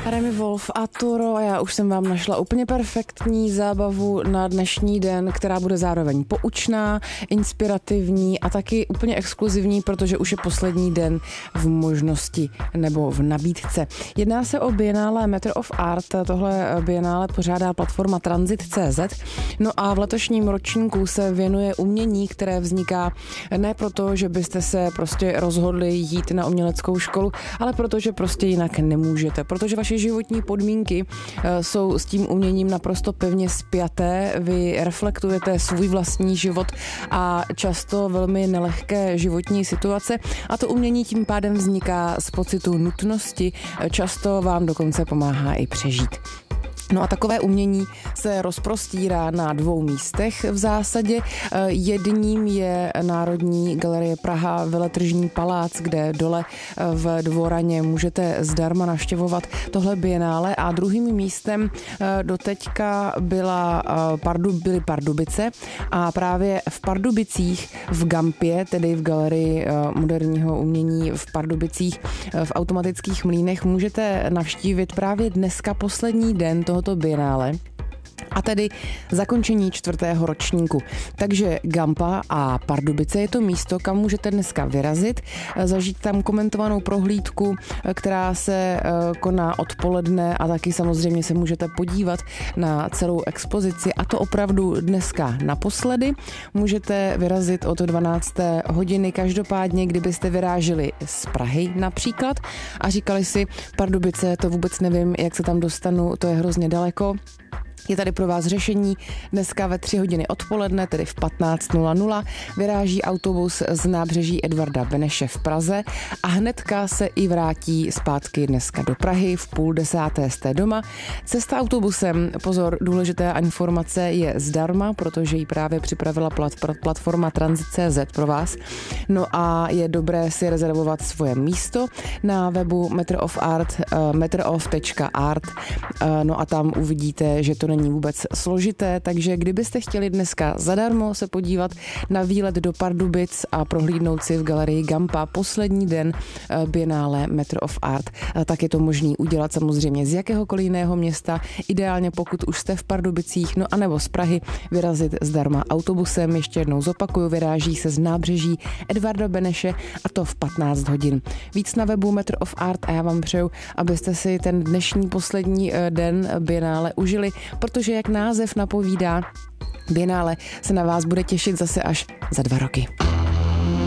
Remi Wolf a Toro, já už jsem vám našla úplně perfektní zábavu na dnešní den, která bude zároveň poučná, inspirativní a taky úplně exkluzivní, protože už je poslední den v možnosti nebo v nabídce. Jedná se o Biennále Matter of Art, tohle Biennále pořádá platforma Transit.cz, no a v letošním ročníku se věnuje umění, které vzniká ne proto, že byste se prostě rozhodli jít na uměleckou školu, ale protože prostě jinak nemůžete, protože vaše životní podmínky jsou s tím uměním naprosto pevně spjaté, vy reflektujete svůj vlastní život a často velmi nelehké životní situace a to umění tím pádem vzniká z pocitu nutnosti, často vám dokonce pomáhá i přežít. No a takové umění se rozprostírá na 2 místech v zásadě. Jedním je Národní galerie Praha, Veletržní palác, kde dole v Dvoraně můžete zdarma navštěvovat tohle bienále a druhým místem doteďka byly Pardubice a právě v Pardubicích v Gampě, tedy v galerii moderního umění v Pardubicích v automatických mlýnech můžete navštívit právě dneska poslední den tohoto bienále a tedy zakončení 4. ročníku. Takže Gampa a Pardubice je to místo, kam můžete dneska vyrazit, zažít tam komentovanou prohlídku, která se koná odpoledne a taky samozřejmě se můžete podívat na celou expozici a to opravdu dneska naposledy. Můžete vyrazit od 12. hodiny, každopádně, kdybyste vyráželi z Prahy například a říkali si Pardubice, to vůbec nevím, jak se tam dostanu, to je hrozně daleko. Je tady pro vás řešení. Dneska ve 3 hodiny odpoledne, tedy v 15:00, vyráží autobus z nábřeží Edvarda Beneše v Praze a hnedka se i vrátí zpátky dneska do Prahy, v 9:30 jste doma. Cesta autobusem, pozor, důležitá informace, je zdarma, protože ji právě připravila platforma Transit.cz pro vás. No a je dobré si rezervovat svoje místo na webu matterof.art. No a tam uvidíte, že to není vůbec složité, takže kdybyste chtěli dneska zadarmo se podívat na výlet do Pardubic a prohlídnout si v galerii Gampa poslední den Biennále Matter of Art, tak je to možný udělat samozřejmě z jakéhokoliv jiného města, ideálně pokud už jste v Pardubicích, no anebo z Prahy vyrazit zdarma autobusem, ještě jednou zopakuju, vyráží se z nábřeží Edvarda Beneše a to v 15 hodin. Víc na webu Matter of Art a já vám přeju, abyste si ten dnešní poslední den Biennále užili, protože jak název napovídá, Biennále se na vás bude těšit zase až za 2 roky.